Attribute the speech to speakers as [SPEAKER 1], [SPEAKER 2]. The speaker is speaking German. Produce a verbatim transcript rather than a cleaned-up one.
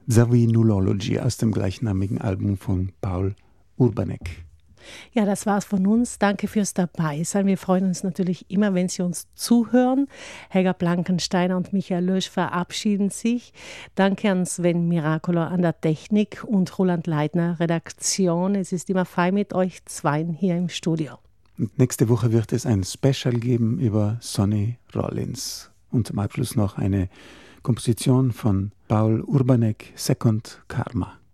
[SPEAKER 1] Zawinulology aus dem gleichnamigen Album von Paul Urbanek.
[SPEAKER 2] Ja, das war's von uns. Danke fürs Dabeisein. Wir freuen uns natürlich immer, wenn Sie uns zuhören. Helga Blankensteiner und Michael Lösch verabschieden sich. Danke an Sven Miracolo an der Technik und Roland Leitner Redaktion. Es ist immer fein mit euch zweien hier im Studio.
[SPEAKER 1] Und nächste Woche wird es ein Special geben über Sonny Rollins. Und zum Abschluss noch eine Komposition von Paul Urbanek, Second Karma.